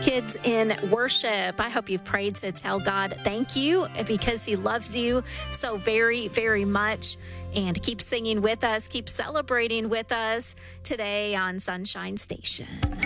Kids in worship, I hope you've prayed to tell God thank you because he loves you so very, very much. And keep singing with us, keep celebrating with us today on Sunshine Station.